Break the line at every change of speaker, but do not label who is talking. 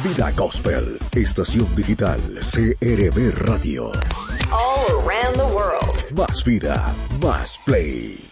Vida Gospel, estación digital CRB Radio.
All around the world.
Más vida, más play.